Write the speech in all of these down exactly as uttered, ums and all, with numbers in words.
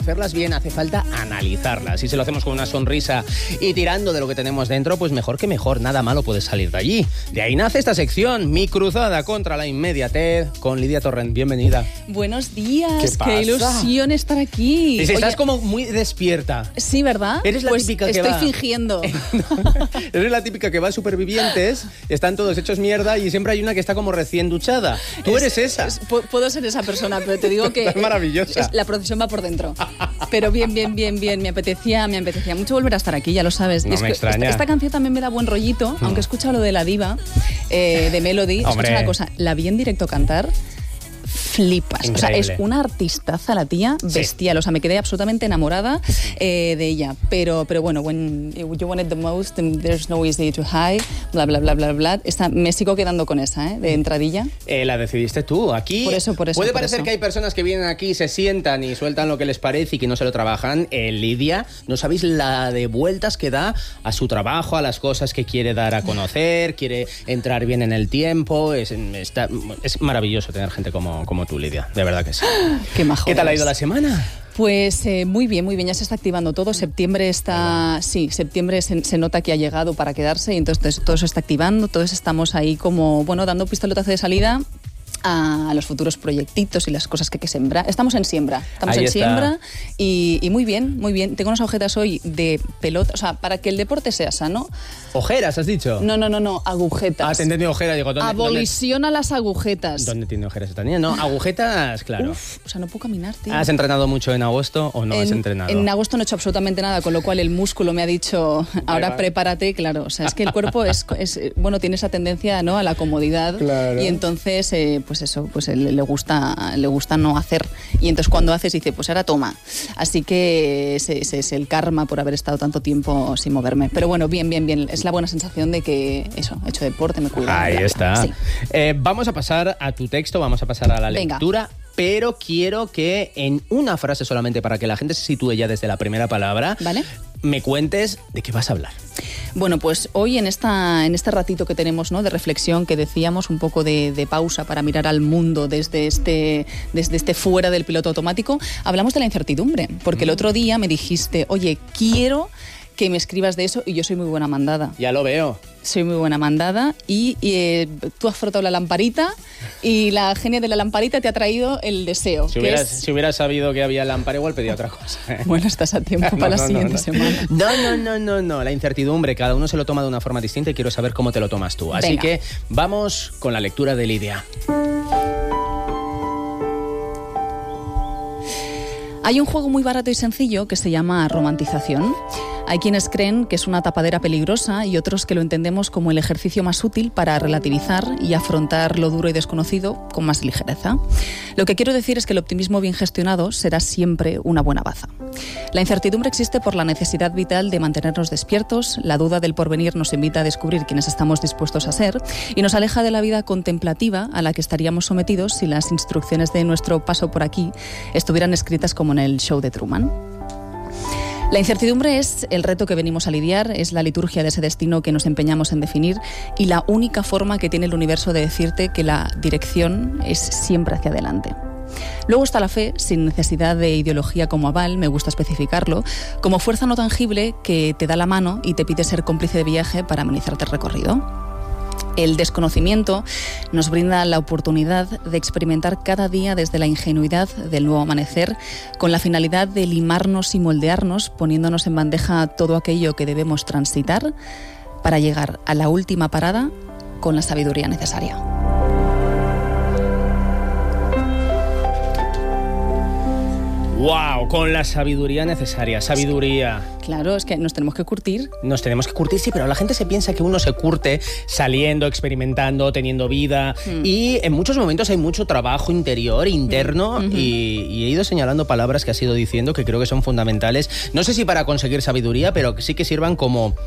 Hacerlas bien hace falta analizarlas. Y si lo hacemos con una sonrisa y tirando de lo que tenemos dentro, pues mejor que mejor, nada malo puede salir de allí. De ahí nace esta sección, mi cruzada contra la inmediatez, con Lidia Torrent. Bienvenida. Buenos días, ¿Qué pasa? qué ilusión estar aquí. Y si estás Oye, como muy despierta. Sí, ¿verdad? Eres la pues típica que estoy va... fingiendo. Eres la típica que va a Supervivientes, están todos hechos mierda y siempre hay una que está como recién duchada. Tú Es- eres esa. es- pu- puedo ser esa persona, pero te digo que... Estás maravillosa. es- la procesión va por dentro. Pero bien, bien, bien, bien. Me apetecía, me apetecía mucho volver a estar aquí, ya lo sabes. No Y es me que extraña. Esta, esta canción también me da buen rollito, aunque he escuchado lo de la diva, eh, de Melody. Hombre. Escucha una cosa, la vi en directo cantar... Flipas. O sea, es Increíble. una artistaza la tía, Sí. bestial. O sea, me quedé absolutamente enamorada eh, de ella. Pero, pero bueno, when you want it the most, and there's no easy to hide, bla, bla, bla, bla, bla. Esta, me sigo quedando con esa, ¿eh? De entradilla. Eh, la decidiste tú. Aquí Por eso, por eso, puede por parecer eso. que hay personas que vienen aquí, se sientan y sueltan lo que les parece y que no se lo trabajan. Eh, Lidia, no sabéis la de vueltas que da a su trabajo, a las cosas que quiere dar a conocer, quiere entrar bien en el tiempo. Es, está- es maravilloso tener gente como, como tú, Lidia. De verdad que sí. Qué majo ¿Qué tal ha eres. ido la semana? Pues eh, muy bien, muy bien, ya se está activando todo. Septiembre está, sí, septiembre se, se nota que ha llegado para quedarse y entonces todo se está activando, todos estamos ahí como, bueno, dando pistoletazo de salida a los futuros proyectitos y las cosas que hay que sembrar. Estamos en siembra, estamos Ahí en está. siembra y, y muy bien, muy bien. Tengo unas agujetas hoy de pelota, o sea, para que el deporte sea sano. ¿Ojeras, has dicho? No, no, no, no, agujetas. Ah, te he entendido ojeras. Digo, ¿dónde, Aboliciona las agujetas. ¿dónde, ¿dónde tiene ojeras esta niña? No, agujetas, claro. Uf, o sea, no puedo caminar, tío. ¿Has entrenado mucho en agosto o no en, has entrenado? En agosto no he hecho absolutamente nada, con lo cual el músculo me ha dicho, ahora va. prepárate, claro. O sea, es que el cuerpo es, es bueno, tiene esa tendencia, ¿no?, a la comodidad. Claro. Y entonces, eh, pues eso, pues le, le gusta, le gusta no hacer. Y entonces cuando haces dice, pues ahora toma. Así que ese, ese es el karma por haber estado tanto tiempo sin moverme. Pero bueno, bien, bien, bien. Es la buena sensación de que eso, he hecho deporte, me cuido. Ahí bla, bla. está. Sí. Eh, vamos a pasar a tu texto, vamos a pasar a la Venga. lectura, pero quiero que en una frase solamente, para que la gente se sitúe ya desde la primera palabra, ¿Vale? me cuentes de qué vas a hablar. Bueno, pues hoy en, esta, en este ratito que tenemos, ¿no?, de reflexión, que decíamos, un poco de, de pausa para mirar al mundo desde este, desde este fuera del piloto automático, hablamos de la incertidumbre, porque el otro día me dijiste, oye, quiero que me escribas de eso, y yo soy muy buena mandada. Ya lo veo. Soy muy buena mandada y, y, eh, tú has frotado la lamparita y la genia de la lamparita te ha traído el deseo. Si que hubieras, es- si hubieras sabido que había lámpara, igual pedía otra cosa. Bueno, estás a tiempo No, para la no, no, siguiente no. semana. No, no, no, no, no. La incertidumbre, cada uno se lo toma de una forma distinta y quiero saber cómo te lo tomas tú. Así Venga. que vamos con la lectura de Lidia. Hay un juego muy barato y sencillo que se llama romantización. Hay quienes creen que es una tapadera peligrosa y otros que lo entendemos como el ejercicio más útil para relativizar y afrontar lo duro y desconocido con más ligereza. Lo que quiero decir es que el optimismo bien gestionado será siempre una buena baza. La incertidumbre existe por la necesidad vital de mantenernos despiertos, la duda del porvenir nos invita a descubrir quiénes estamos dispuestos a ser y nos aleja de la vida contemplativa a la que estaríamos sometidos si las instrucciones de nuestro paso por aquí estuvieran escritas como en el show de Truman. La incertidumbre es el reto que venimos a lidiar, es la liturgia de ese destino que nos empeñamos en definir y la única forma que tiene el universo de decirte que la dirección es siempre hacia adelante. Luego está la fe, sin necesidad de ideología como aval, me gusta especificarlo, como fuerza no tangible que te da la mano y te pide ser cómplice de viaje para amenizarte el recorrido. El desconocimiento nos brinda la oportunidad de experimentar cada día desde la ingenuidad del nuevo amanecer, con la finalidad de limarnos y moldearnos, poniéndonos en bandeja todo aquello que debemos transitar para llegar a la última parada con la sabiduría necesaria. ¡Wow! Con la sabiduría necesaria. Sabiduría. Claro, es que nos tenemos que curtir. Nos tenemos que curtir, sí, pero la gente se piensa que uno se curte saliendo, experimentando, teniendo vida. Mm. Y en muchos momentos hay mucho trabajo interior, interno, Mm. y, y he ido señalando palabras que has ido diciendo que creo que son fundamentales. No sé si para conseguir sabiduría, pero que sí que sirvan como...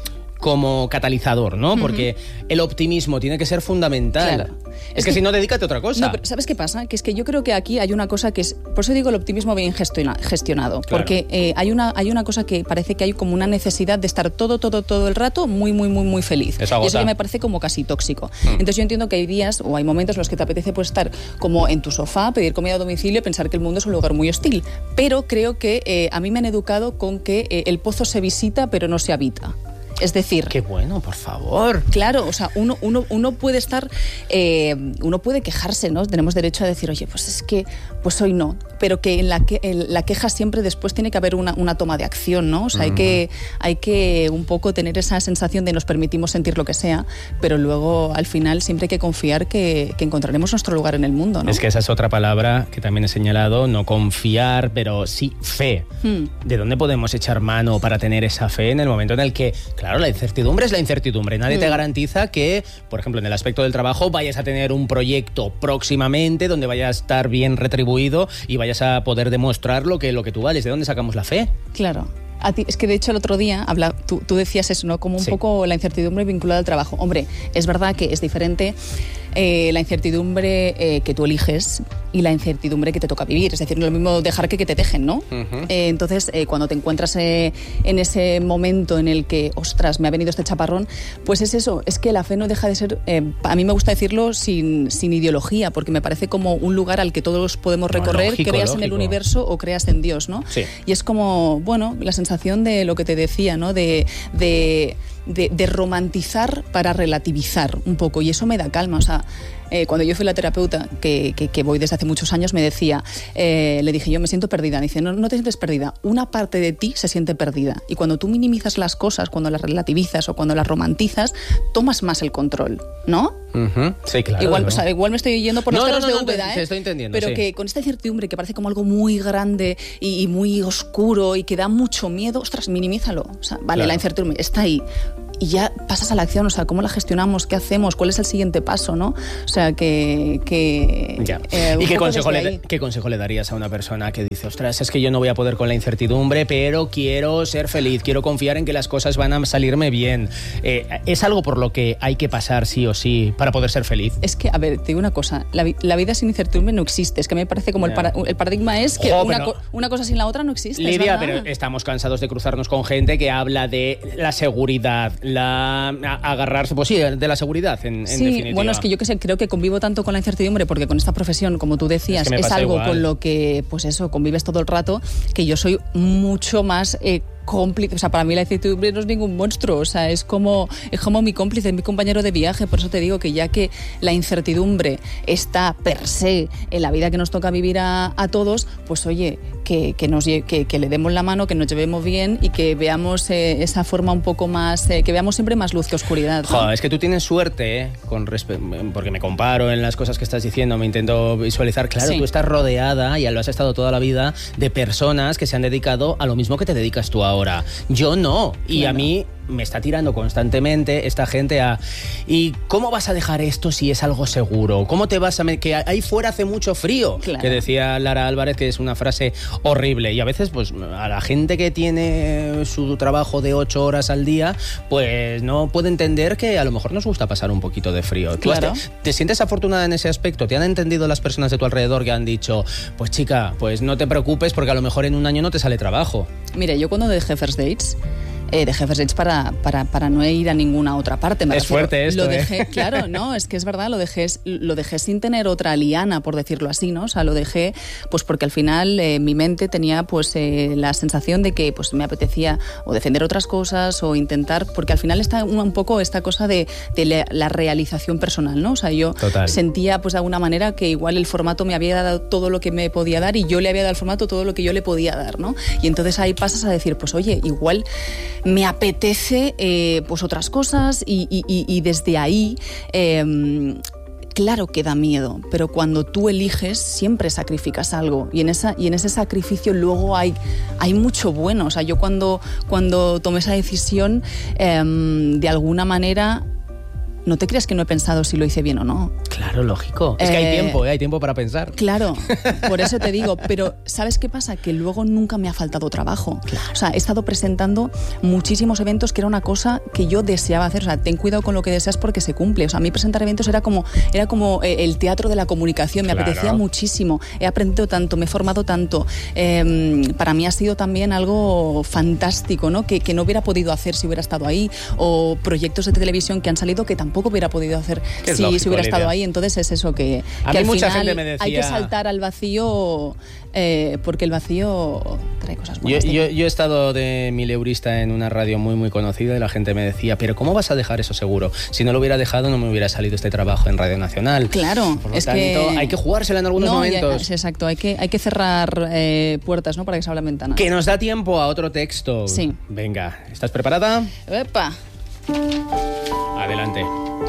como catalizador, ¿no? Uh-huh. Porque el optimismo tiene que ser fundamental. Claro. Es, es que, que si no, dedícate a otra cosa. No, pero ¿sabes qué pasa? Que es que yo creo que aquí hay una cosa que es... Por eso digo el optimismo bien gestiona, gestionado. Claro. Porque eh, hay, una, hay una cosa que parece que hay como una necesidad de estar todo, todo, todo el rato muy, muy, muy, muy feliz. Eso y eso ya me parece como casi tóxico. Mm. Entonces yo entiendo que hay días o hay momentos en los que te apetece pues, estar como en tu sofá, pedir comida a domicilio y pensar que el mundo es un lugar muy hostil. Pero creo que eh, a mí me han educado con que eh, el pozo se visita pero no se habita. Es decir... ¡Qué bueno, por favor! Claro, o sea, uno, uno, uno puede estar... Eh, uno puede quejarse, ¿no? Tenemos derecho a decir, oye, pues es que pues hoy no. Pero que en la, que, en la queja siempre después tiene que haber una, una toma de acción, ¿no? O sea, mm. hay, que, hay que un poco tener esa sensación de nos permitimos sentir lo que sea, pero luego, al final, siempre hay que confiar que, que encontraremos nuestro lugar en el mundo, ¿no? Es que esa es otra palabra que también he señalado, no confiar, pero sí fe. Mm. ¿De dónde podemos echar mano para tener esa fe en el momento en el que... Claro, la incertidumbre es la incertidumbre. Nadie mm. te garantiza que, por ejemplo, en el aspecto del trabajo, vayas a tener un proyecto próximamente donde vayas a estar bien retribuido y vayas a poder demostrar lo que, lo que tú vales. ¿De dónde sacamos la fe? Claro. A ti, es que de hecho el otro día habla, tú, tú decías eso, ¿no? Como un sí. poco la incertidumbre vinculada al trabajo. Hombre, es verdad que es diferente eh, la incertidumbre eh, que tú eliges y la incertidumbre que te toca vivir. Es decir, no es lo mismo dejar que que te dejen, ¿no? Uh-huh. Eh, entonces, eh, cuando te encuentras eh, en ese momento en el que, ostras, me ha venido este chaparrón, pues es eso, es que la fe no deja de ser, eh, a mí me gusta decirlo sin, sin ideología, porque me parece como un lugar al que todos podemos recorrer, no, lógico, creas lógico. en el universo o creas en Dios, ¿no? Sí. Y es como, bueno, la sensación de lo que te decía, ¿no? De... de De, de romantizar para relativizar un poco, y eso me da calma. O sea, eh, cuando yo fui la terapeuta, que, que, que voy desde hace muchos años, me decía, eh, le dije yo, me siento perdida. Me dice, no, no te sientes perdida, una parte de ti se siente perdida, y cuando tú minimizas las cosas, cuando las relativizas o cuando las romantizas, tomas más el control, ¿no? Uh-huh. Sí, claro. Igual, ¿no? o sea, igual me estoy yendo por los no, terros no, no, de Úbeda, te, ¿eh? te estoy entendiendo, pero sí. que con esta incertidumbre que parece como algo muy grande y, y muy oscuro y que da mucho miedo, ostras, minimízalo. O sea, vale, claro. La incertidumbre está ahí. Y ya pasas a la acción, o sea, ¿cómo la gestionamos? ¿Qué hacemos? ¿Cuál es el siguiente paso? ¿No? O sea, que... que ya. Eh, ¿Y qué consejo, le, qué consejo le darías a una persona que dice, ostras, es que yo no voy a poder con la incertidumbre, pero quiero ser feliz, quiero confiar en que las cosas van a salirme bien? Eh, ¿Es algo por lo que hay que pasar sí o sí para poder ser feliz? Es que, a ver, te digo una cosa, la, la vida sin incertidumbre no existe. Es que me parece como el, para, el paradigma es que oh, una, pero, co, una cosa sin la otra no existe. Lidia, pero estamos cansados de cruzarnos con gente que habla de la seguridad, la agarrarse, pues sí, de la seguridad, en, en sí, definitiva. Bueno, es que yo que sé, creo que convivo tanto con la incertidumbre porque con esta profesión, como tú decías, es, que es algo igual. Con lo que, pues eso, convives todo el rato, que yo soy mucho más... Eh, cómplice, o sea, para mí la incertidumbre no es ningún monstruo, o sea, es como, es como mi cómplice, es mi compañero de viaje. Por eso te digo que ya que la incertidumbre está per se en la vida que nos toca vivir a, a todos, pues oye, que, que, nos, que, que le demos la mano, que nos llevemos bien y que veamos eh, esa forma un poco más, eh, que veamos siempre más luz que oscuridad, ¿no? Joder, es que tú tienes suerte, ¿eh? Con respe- porque me comparo en las cosas que estás diciendo, me intento visualizar, claro, sí. Tú estás rodeada, y lo has estado toda la vida, de personas que se han dedicado a lo mismo que te dedicas tú ahora. Ahora, yo no, y claro. A mí me está tirando constantemente esta gente a... ¿Y cómo vas a dejar esto si es algo seguro? ¿Cómo te vas a... Me- que ahí fuera hace mucho frío? Claro. Que decía Lara Álvarez, que es una frase horrible. Y a veces, pues, a la gente que tiene su trabajo de ocho horas al día, pues no puede entender que a lo mejor nos gusta pasar un poquito de frío. Claro. ¿Tú te, te sientes afortunada en ese aspecto? ¿Te han entendido las personas de tu alrededor que han dicho, pues chica, pues no te preocupes porque a lo mejor en un año no te sale trabajo? Mire, yo cuando dejé First Dates... Eh, dejé First Dates para, para, para no ir a ninguna otra parte. Me es refiero, fuerte esto, lo dejé, ¿eh? Claro, no, es que es verdad, lo dejé, lo dejé sin tener otra liana, por decirlo así, ¿no? O sea, lo dejé pues porque al final eh, mi mente tenía pues eh, la sensación de que pues me apetecía o defender otras cosas o intentar, porque al final está un, un poco esta cosa de, de la, la realización personal, ¿no? O sea, yo Total. Sentía pues de alguna manera que igual el formato me había dado todo lo que me podía dar y yo le había dado al formato todo lo que yo le podía dar, ¿no? Y entonces ahí pasas a decir, pues oye, igual me apetece Eh, pues otras cosas y, y, y desde ahí eh, claro que da miedo, pero cuando tú eliges siempre sacrificas algo y en, esa, y en ese sacrificio luego hay, hay mucho bueno. O sea, yo cuando, cuando tomé esa decisión eh, de alguna manera no te creas que no he pensado si lo hice bien o no. Claro, lógico. Es eh, que hay tiempo, ¿eh? Hay tiempo para pensar. Claro, por eso te digo. Pero ¿sabes qué pasa? Que luego nunca me ha faltado trabajo. Claro. O sea, he estado presentando muchísimos eventos que era una cosa que yo deseaba hacer. O sea, ten cuidado con lo que deseas porque se cumple. O sea, a mí presentar eventos era como, era como eh, el teatro de la comunicación. Me claro. apetecía muchísimo. He aprendido tanto, me he formado tanto. Eh, para mí ha sido también algo fantástico, ¿no? Que, que no hubiera podido hacer si hubiera estado ahí. O proyectos de televisión que han salido que tampoco hubiera podido hacer si, lógico, si hubiera Lidia. estado ahí. Entonces es eso que, a que mí al mucha final gente me decía... hay que saltar al vacío eh, porque el vacío trae cosas buenas. Yo, yo, yo he estado de mileurista en una radio muy muy conocida y la gente me decía, pero ¿cómo vas a dejar eso seguro? Si no lo hubiera dejado no me hubiera salido este trabajo en Radio Nacional. Claro, Por lo es tanto, que hay que jugársela en algunos no, momentos. Ya, exacto, hay que, hay que cerrar eh, puertas, ¿no? Para que se abran ventanas. Que nos da tiempo a otro texto. Sí. Venga, ¿estás preparada? ¡Epa! Adelante.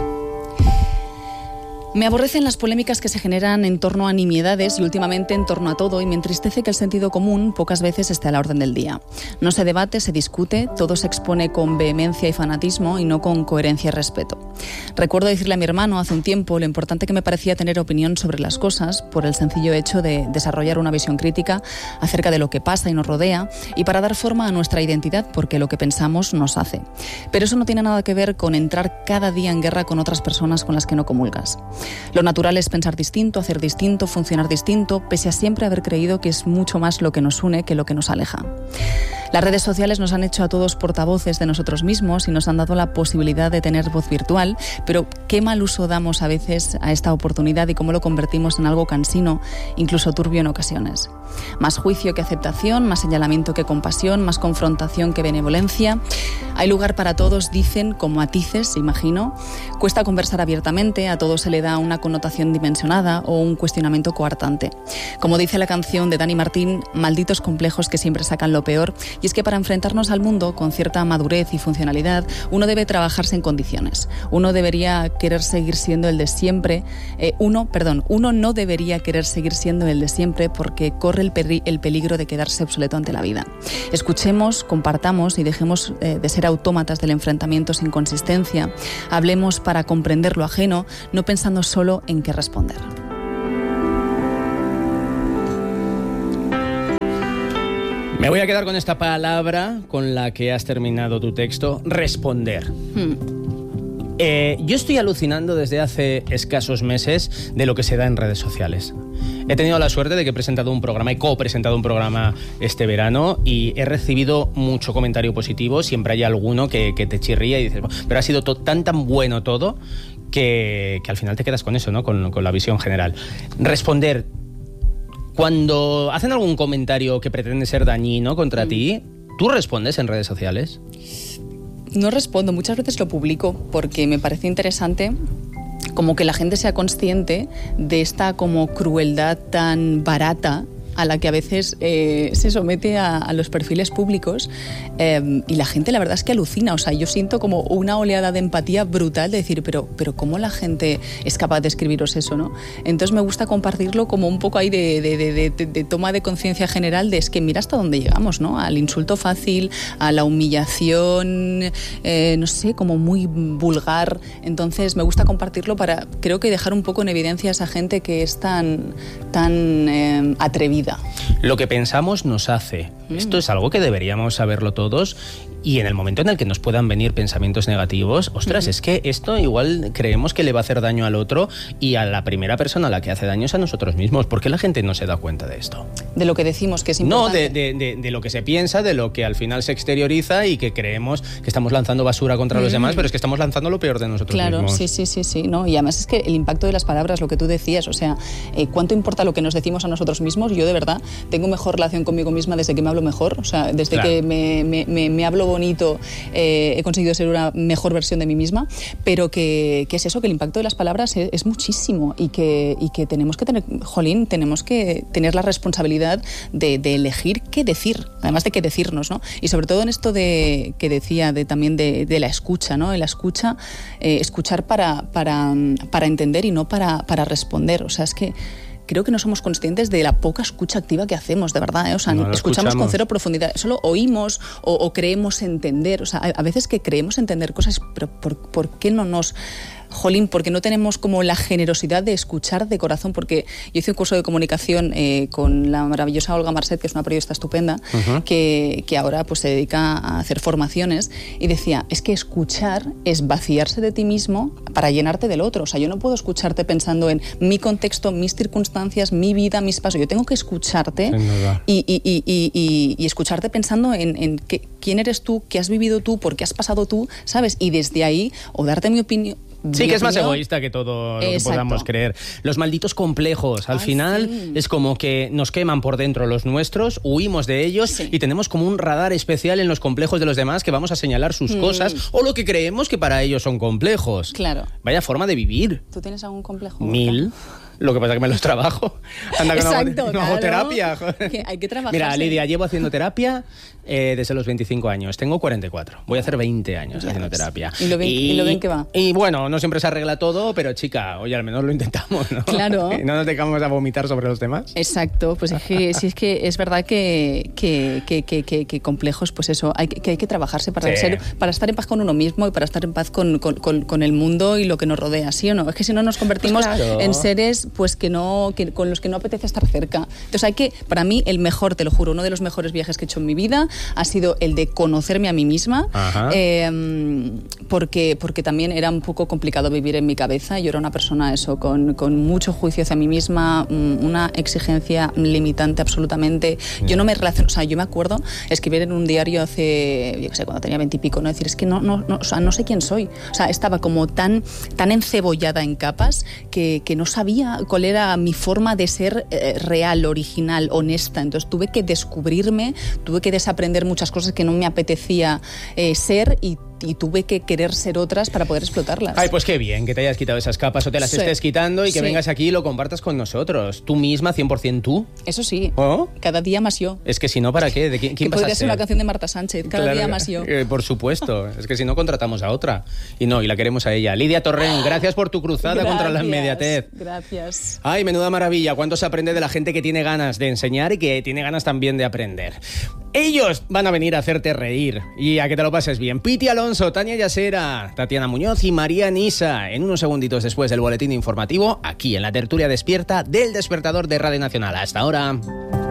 Me aborrecen las polémicas que se generan en torno a nimiedades y últimamente en torno a todo, y me entristece que el sentido común pocas veces esté a la orden del día. No se debate, se discute, todo se expone con vehemencia y fanatismo y no con coherencia y respeto. Recuerdo decirle a mi hermano hace un tiempo lo importante que me parecía tener opinión sobre las cosas por el sencillo hecho de desarrollar una visión crítica acerca de lo que pasa y nos rodea y para dar forma a nuestra identidad, porque lo que pensamos nos hace. Pero eso no tiene nada que ver con entrar cada día en guerra con otras personas con las que no comulgas. Lo natural es pensar distinto, hacer distinto, funcionar distinto, pese a siempre haber creído que es mucho más lo que nos une que lo que nos aleja. Las redes sociales nos han hecho a todos portavoces de nosotros mismos y nos han dado la posibilidad de tener voz virtual, pero qué mal uso damos a veces a esta oportunidad y cómo lo convertimos en algo cansino, incluso turbio en ocasiones. Más juicio que aceptación, más señalamiento que compasión, más confrontación que benevolencia. Hay lugar para todos, dicen, como matices, imagino. Cuesta conversar abiertamente, a todos se le da una connotación dimensionada o un cuestionamiento coartante. Como dice la canción de Dani Martín, malditos complejos que siempre sacan lo peor. Y es que para enfrentarnos al mundo con cierta madurez y funcionalidad, uno debe trabajarse en condiciones. Uno debería querer seguir siendo el de siempre. Eh, uno, perdón, uno no debería querer seguir siendo el de siempre porque corre el, peri- el peligro de quedarse obsoleto ante la vida. Escuchemos, compartamos y dejemos eh, de ser autómatas del enfrentamiento sin consistencia. Hablemos para comprender lo ajeno, no pensando solo en qué responder. Me voy a quedar con esta palabra con la que has terminado tu texto, responder. Hmm. Eh, yo estoy alucinando desde hace escasos meses de lo que se da en redes sociales. He tenido la suerte de que he presentado un programa, he co-presentado un programa este verano y he recibido mucho comentario positivo. Siempre hay alguno que, que te chirría y dices, pero ha sido to- tan tan bueno todo que, que al final te quedas con eso, ¿no? Con, con la visión general. Responder. Cuando hacen algún comentario que pretende ser dañino contra mm. ti, ¿tú respondes en redes sociales? No respondo, muchas veces lo publico porque me parece interesante como que la gente sea consciente de esta como crueldad tan barata a la que a veces eh, se somete a, a los perfiles públicos eh, y la gente la verdad es que alucina, o sea, yo siento como una oleada de empatía brutal de decir, pero, pero ¿cómo la gente es capaz de escribiros eso, no? Entonces me gusta compartirlo como un poco ahí de, de, de, de, de toma de conciencia general de es que mira hasta dónde llegamos, ¿no? Al insulto fácil, a la humillación, eh, no sé, como muy vulgar. Entonces me gusta compartirlo para, creo que dejar un poco en evidencia a esa gente que es tan, tan eh, atrevida. Lo que pensamos nos hace. Mm. Esto es algo que deberíamos saberlo todos y en el momento en el que nos puedan venir pensamientos negativos, ostras, mm. es que esto igual creemos que le va a hacer daño al otro y a la primera persona a la que hace daño es a nosotros mismos. ¿Por qué la gente no se da cuenta de esto? De lo que decimos que es importante. No, de, de, de, de lo que se piensa, de lo que al final se exterioriza y que creemos que estamos lanzando basura contra mm. los demás, pero es que estamos lanzando lo peor de nosotros claro, mismos. Claro, sí, sí, sí, sí. ¿No? Y además es que el impacto de las palabras, lo que tú decías, o sea, eh, ¿cuánto importa lo que nos decimos a nosotros mismos? Yo de verdad tengo mejor relación conmigo misma desde que me hablo mejor, o sea, desde claro. que me, me, me, me hablo bonito eh, he conseguido ser una mejor versión de mí misma, pero que, que es eso, que el impacto de las palabras es, es muchísimo y que, y que tenemos que tener, jolín, tenemos que tener la responsabilidad de, de elegir qué decir, además de qué decirnos, ¿no? Y sobre todo en esto de que decía de, también de, de la escucha, ¿no? En la escucha, eh, escuchar para, para, para entender y no para, para responder, o sea, es que creo que no somos conscientes de la poca escucha activa que hacemos, de verdad, ¿eh? O sea, no escuchamos, escuchamos con cero profundidad, solo oímos o, o creemos entender, o sea, a, a veces que creemos entender cosas, pero ¿por, por qué no nos... jolín, porque no tenemos como la generosidad de escuchar de corazón, porque yo hice un curso de comunicación eh, con la maravillosa Olga Marcet, que es una periodista estupenda, uh-huh. que, que ahora pues se dedica a hacer formaciones, y decía, es que escuchar es vaciarse de ti mismo para llenarte del otro. O sea, yo no puedo escucharte pensando en mi contexto, mis circunstancias, mi vida, mis pasos. Yo tengo que escucharte y, y, y, y, y, y escucharte pensando en, en qué, quién eres tú, qué has vivido tú, por qué has pasado tú, ¿sabes? Y desde ahí, o darte mi opinión. Sí, que es más egoísta que todo lo que podamos creer. Los malditos complejos, al Ay, final sí. es como que nos queman por dentro los nuestros, huimos de ellos sí. y tenemos como un radar especial en los complejos de los demás que vamos a señalar sus mm. cosas o lo que creemos que para ellos son complejos. Claro. Vaya forma de vivir. ¿Tú tienes algún complejo? Mil. Lo que pasa es que me los trabajo. Anda, que Exacto, no, hago, no claro. hago terapia. Que hay que trabajar. Mira, Lidia, llevo haciendo terapia eh, desde los veinticinco años. Tengo cuarenta y cuatro. Voy a hacer veinte años ya haciendo ves. terapia. ¿Y lo, bien, y, ¿Y lo bien que va? Y bueno, no siempre se arregla todo, pero chica, oye, al menos lo intentamos, ¿no? Claro. Y no nos dejamos a vomitar sobre los demás. Exacto. Pues es que, sí, es que es verdad que, que, que, que, que, que complejos, pues eso, hay que, que hay que trabajarse para, sí. ser, para estar en paz con uno mismo y para estar en paz con, con, con, con el mundo y lo que nos rodea, ¿sí o no? Es que si no nos convertimos pues claro. en seres pues que no Que, con los que no apetece estar cerca. Entonces hay que, para mí, el mejor, te lo juro, uno de los mejores viajes que he hecho en mi vida ha sido el de conocerme a mí misma, eh, porque, porque también era un poco complicado vivir en mi cabeza. Yo era una persona eso, con, con mucho juicio hacia mí misma, una exigencia limitante absolutamente. Yeah. Yo no me relaciono, o sea, yo me acuerdo escribir en un diario hace, yo qué sé, cuando tenía veintipico, ¿no? Decir, es que no, no, no, o sea, no sé quién soy. O sea, estaba como tan, tan encebollada en capas que, que no sabía cuál era mi forma de ser eh, real, original, honesta. Entonces tuve que descubrirme, tuve que desaprender muchas cosas que no me apetecía eh, ser y y tuve que querer ser otras para poder explotarlas. Ay, pues qué bien que te hayas quitado esas capas o te las sí. estés quitando y que sí. vengas aquí y lo compartas con nosotros. Tú misma, cien por ciento tú. Eso sí. ¿Oh? Cada día más yo. Es que si no, ¿para qué? ¿De quién, quién vas a ser? Podría ser una canción de Marta Sánchez. Cada claro, día más yo. Eh, por supuesto. Es que si no, contratamos a otra. Y no, y la queremos a ella. Lidia Torrent, gracias por tu cruzada gracias, contra la inmediatez. Gracias. Ay, menuda maravilla. Cuánto se aprende de la gente que tiene ganas de enseñar y que tiene ganas también de aprender. Ellos van a venir a hacerte reír y a que te lo pases bien. Piti Alonso, Tania Yasera, Tatiana Muñoz y María Nisa. En unos segunditos después del boletín informativo, aquí en la tertulia despierta del Despertador de Radio Nacional. Hasta ahora.